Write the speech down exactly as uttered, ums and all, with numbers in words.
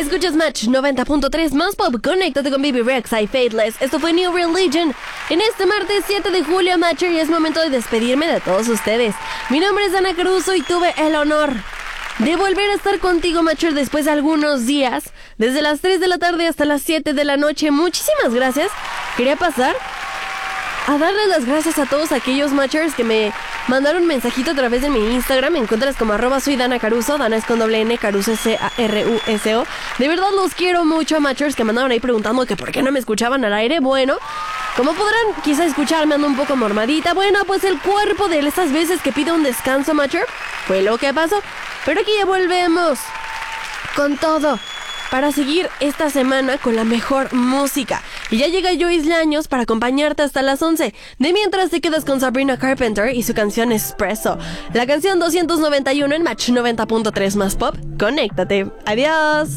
Escuchas Match noventa punto tres más pop. Conéctate con Bibi Rexa y Faithless. Esto fue New Religion. En este martes siete de julio, Matcher, y es momento de despedirme de todos ustedes. Mi nombre es Ana Caruso y tuve el honor de volver a estar contigo, Matcher, después de algunos días. Desde las tres de la tarde hasta las siete de la noche. Muchísimas gracias. Quería pasar a darles las gracias a todos aquellos Matchers que me mandaron un mensajito a través de mi Instagram. Me encuentras como arroba soy Dana Caruso. Dana es con doble N, Caruso, C A R U S O. De verdad los quiero mucho, Matchers, que me andaron ahí preguntando que por qué no me escuchaban al aire. Bueno, como podrán quizá escucharme ando un poco mormadita. Bueno, pues el cuerpo de esas veces que pide un descanso, Matcher, fue lo que pasó. Pero aquí ya volvemos con todo para seguir esta semana con la mejor música. Y ya llega Joyce Laños para acompañarte hasta las once. De mientras te quedas con Sabrina Carpenter y su canción Espresso. La canción doscientos noventa y uno en Match noventa punto tres más pop. Conéctate. Adiós.